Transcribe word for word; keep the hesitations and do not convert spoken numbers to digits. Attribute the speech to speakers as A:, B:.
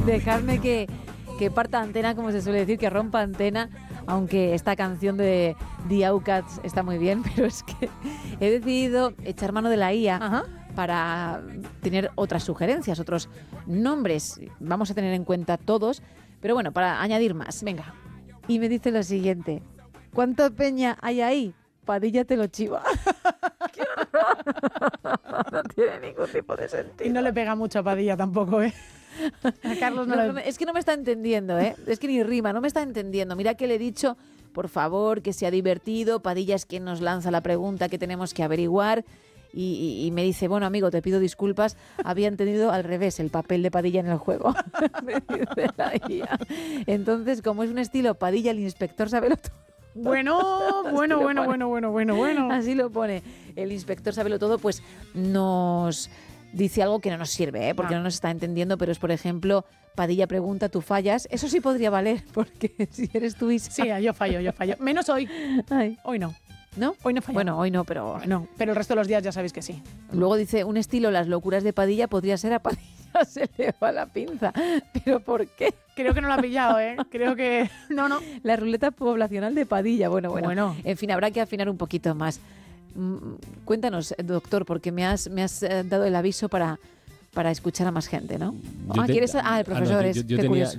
A: Dejadme que, que parta antena, como se suele decir, que rompa antena, aunque esta canción de The Outcasts está muy bien, pero es que he decidido echar mano de la I A. Ajá. Para tener otras sugerencias, otros nombres. Vamos a tener en cuenta todos, pero bueno, para añadir más. Venga. Y me dice lo siguiente: ¿cuánta peña hay ahí? Padilla te lo chiva. ¡Qué horror! No tiene ningún tipo de sentido.
B: Y no le pega mucho a Padilla tampoco, ¿eh? A Carlos no,
A: no
B: le...
A: me, Es que no me está entendiendo, ¿eh? Es que ni rima, no me está entendiendo. Mira que le he dicho, por favor, que sea divertido. Padilla es quien nos lanza la pregunta que tenemos que averiguar. Y, y, y me dice, bueno, amigo, te pido disculpas, había entendido al revés el papel de Padilla en el juego. Me dice la I A. Entonces, como es un estilo Padilla, el inspector sabelo todo.
B: Bueno, bueno, bueno, bueno, bueno, bueno, bueno.
A: Así lo pone. El inspector sabelo todo, pues nos dice algo que no nos sirve, ¿eh? Porque no. no nos está entendiendo, pero es, por ejemplo, Padilla pregunta, tú fallas. Eso sí podría valer, porque si eres tú, Isa.
B: Sí, yo fallo, yo fallo. Menos hoy.
A: Ay.
B: Hoy no.
A: ¿No?
B: Hoy no falla.
A: Bueno, hoy no, pero...
B: No, pero el resto de los días ya sabéis que sí.
A: Luego dice, un estilo, las locuras de Padilla, podría ser a Padilla se le va la pinza. ¿Pero por qué?
B: Creo que no lo ha pillado, ¿eh? Creo que... No, no.
A: La ruleta poblacional de Padilla. Bueno, bueno.
B: Bueno.
A: En fin, habrá que afinar un poquito más. Mm, cuéntanos, doctor, porque me has, me has dado el aviso para... para escuchar a más gente, ¿no?
C: Yo
A: ah,
C: te,
A: ¿quieres? Ah, el profesor
C: ah, no, yo,
A: es...
C: yo
A: qué
C: tenía,
A: curioso.